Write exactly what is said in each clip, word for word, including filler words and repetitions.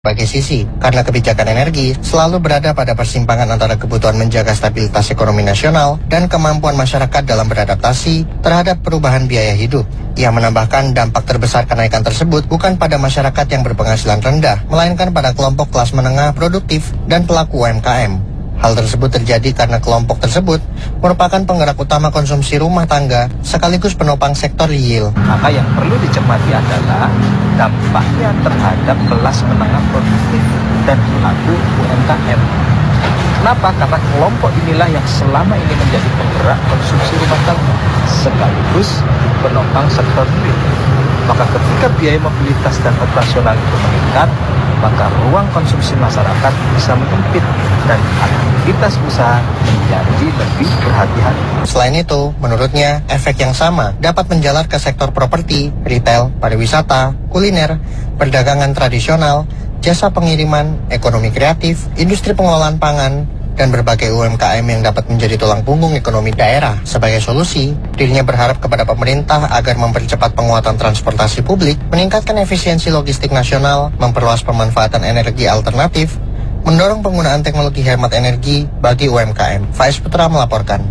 Bagi sisi, karena kebijakan energi selalu berada pada persimpangan antara kebutuhan menjaga stabilitas ekonomi nasional dan kemampuan masyarakat dalam beradaptasi terhadap perubahan biaya hidup. Ia menambahkan dampak terbesar kenaikan tersebut bukan pada masyarakat yang berpenghasilan rendah, melainkan pada kelompok kelas menengah produktif dan pelaku U M K M. Hal tersebut terjadi karena kelompok tersebut merupakan penggerak utama konsumsi rumah tangga sekaligus penopang sektor real. Maka yang perlu dicermati adalah dampaknya terhadap kelas menengah produktif dan pelaku U M K M. Kenapa? Karena kelompok inilah yang selama ini menjadi penggerak konsumsi rumah tangga sekaligus penopang sektor real. Maka ketika biaya mobilitas dan operasional itu meningkat, maka ruang konsumsi masyarakat bisa menyempit dan aktivitas usaha menjadi lebih berhati-hati. Selain itu, menurutnya, efek yang sama dapat menjalar ke sektor properti, retail, pariwisata, kuliner, perdagangan tradisional, jasa pengiriman, ekonomi kreatif, industri pengelolaan pangan, dan berbagai U M K M yang dapat menjadi tulang punggung ekonomi daerah. Sebagai solusi, dirinya berharap kepada pemerintah agar mempercepat penguatan transportasi publik, meningkatkan efisiensi logistik nasional, memperluas pemanfaatan energi alternatif, mendorong penggunaan teknologi hemat energi bagi U M K M. Faiz Putra melaporkan.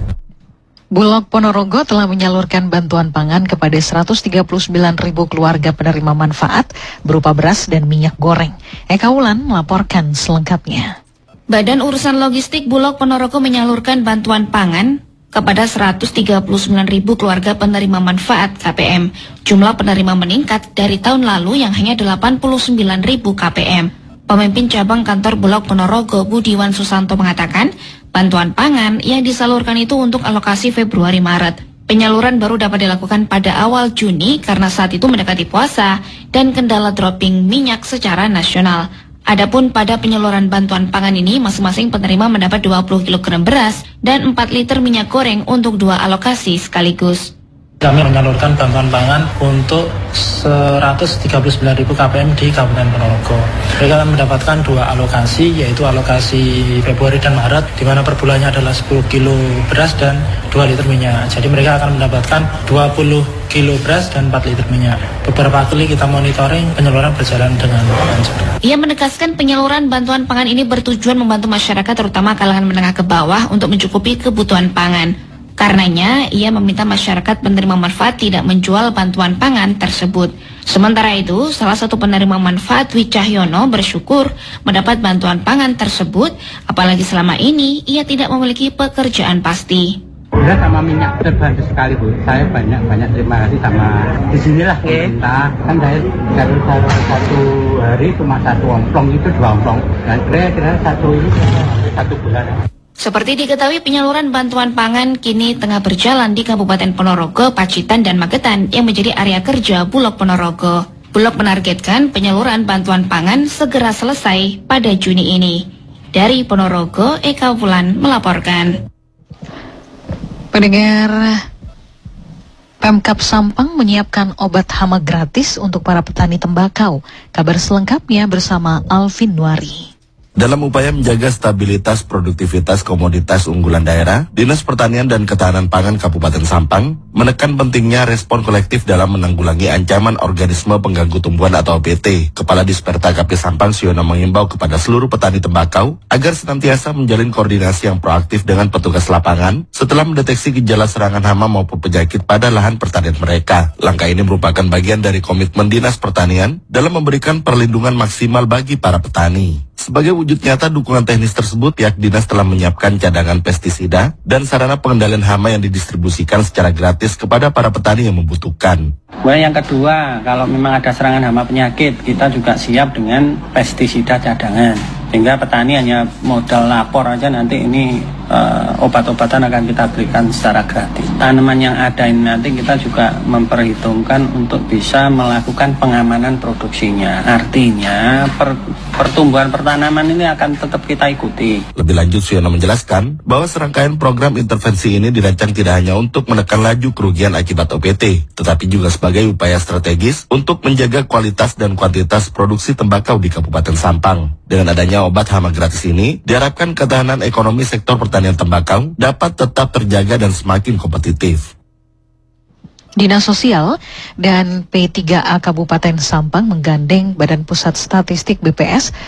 Bulog Ponorogo telah menyalurkan bantuan pangan kepada seratus tiga puluh sembilan ribu keluarga penerima manfaat berupa beras dan minyak goreng. Eka Wulan melaporkan selengkapnya. Badan Urusan Logistik Bulog Ponorogo menyalurkan bantuan pangan kepada seratus tiga puluh sembilan ribu keluarga penerima manfaat K P M. Jumlah penerima meningkat dari tahun lalu yang hanya delapan puluh sembilan ribu K P M. Pemimpin cabang kantor Bulog Ponorogo Budiwan Susanto mengatakan, bantuan pangan yang disalurkan itu untuk alokasi Februari Maret. Penyaluran baru dapat dilakukan pada awal Juni karena saat itu mendekati puasa dan kendala dropping minyak secara nasional. Adapun pada penyaluran bantuan pangan ini, masing-masing penerima mendapat dua puluh kilogram beras dan empat liter minyak goreng untuk dua alokasi sekaligus. Kami menyalurkan bantuan pangan untuk seratus tiga puluh sembilan ribu K P M di Kabupaten Ponorogo. Mereka akan mendapatkan dua alokasi, yaitu alokasi Februari dan Maret, di mana per bulannya adalah sepuluh kilo beras dan dua liter minyak. Jadi mereka akan mendapatkan dua puluh kilo beras dan empat liter minyak. Beberapa kali kita monitoring, penyaluran berjalan dengan lancar. Ia menegaskan penyaluran bantuan pangan ini bertujuan membantu masyarakat terutama kalangan menengah ke bawah untuk mencukupi kebutuhan pangan. Karenanya, ia meminta masyarakat penerima manfaat tidak menjual bantuan pangan tersebut. Sementara itu, salah satu penerima manfaat Wicahyono bersyukur mendapat bantuan pangan tersebut, apalagi selama ini ia tidak memiliki pekerjaan pasti. Udah sama minyak terbantu sekali Bu. Saya banyak-banyak terima kasih sama disinilah pemerintah. Kan dari, dari satu hari cuma satu omplong itu dua omplong. Dan kira-kira satu ini satu bulan. Seperti diketahui, penyaluran bantuan pangan kini tengah berjalan di Kabupaten Ponorogo, Pacitan, dan Magetan yang menjadi area kerja Bulog Ponorogo. Bulog menargetkan penyaluran bantuan pangan segera selesai pada Juni ini. Dari Ponorogo, Eka Wulan melaporkan. Pendengar, Pemkab Sampang menyiapkan obat hama gratis untuk para petani tembakau. Kabar selengkapnya bersama Alvin Nuari. Dalam upaya menjaga stabilitas produktivitas komoditas unggulan daerah, Dinas Pertanian dan Ketahanan Pangan Kabupaten Sampang menekan pentingnya respon kolektif dalam menanggulangi ancaman organisme pengganggu tumbuhan atau O P T. Kepala Disperta K P Sampang Siono mengimbau kepada seluruh petani tembakau agar senantiasa menjalin koordinasi yang proaktif dengan petugas lapangan setelah mendeteksi gejala serangan hama maupun penyakit pada lahan pertanian mereka. Langkah ini merupakan bagian dari komitmen Dinas Pertanian dalam memberikan perlindungan maksimal bagi para petani. Sebagai wujud nyata dukungan teknis tersebut, pihak dinas telah menyiapkan cadangan pestisida dan sarana pengendalian hama yang didistribusikan secara gratis kepada para petani yang membutuhkan. Kemudian yang kedua, kalau memang ada serangan hama penyakit, kita juga siap dengan pestisida cadangan. Sehingga petani hanya modal lapor aja, nanti ini uh, obat-obatan akan kita berikan secara gratis. Tanaman yang ada ini nanti kita juga memperhitungkan untuk bisa melakukan pengamanan produksinya. Artinya per, pertumbuhan pertanaman ini akan tetap kita ikuti. Lebih lanjut, Siono menjelaskan bahwa serangkaian program intervensi ini dirancang tidak hanya untuk menekan laju kerugian akibat O P T, tetapi juga sebagai upaya strategis untuk menjaga kualitas dan kuantitas produksi tembakau di Kabupaten Sampang. Dengan adanya obat hama gratis ini, diharapkan ketahanan ekonomi sektor pertanian tembakau dapat tetap terjaga dan semakin kompetitif. Dinas Sosial dan P tiga A Kabupaten Sampang menggandeng Badan Pusat Statistik B P S